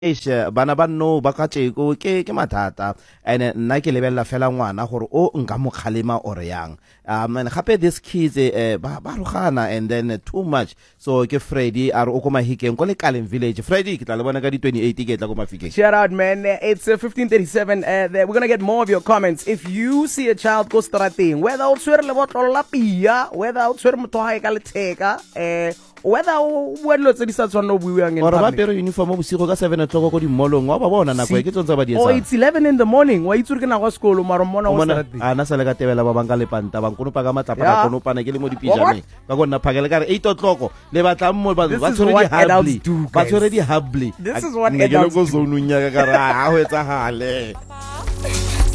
bana ba no ba ka tsheko ke mathata ene nna ke lebella fela ngwana gore o nka mokhalema or yang and gape this kids ba rogana and then too much so ke Freddy a re o ko mahikeng ko le Kaleng Village. Freddy ke tla le bona ka di 28 ke tla ko mafikeng. Shout out man, it's 15:37. We're going to get more of your comments. If you see a child go strateng, whether o tshwere le botlolo la pia, whether o tshwere motho wa hae ka letheka, whether o lo tse di sa tswana o buiwang in or ba public. pero uniform bosigo ka 7 o'clock ko di molong wa ba bona nako e ke tsontsa ba di Oh, etsa. it's 11 in the morning. Wa itsure ke na go sekolo mara mona o strateng. Ana sa le ka tebela ba banga le panta bang kono pa ka matlapa ka kono pana ke le mo di pijameng ka gonna phakele ka re 8 o'clock le batla mo ba tshwere di habli ba tshwere di habli. This is what adults do. Go zone nya ka ra ha ho etsa hale.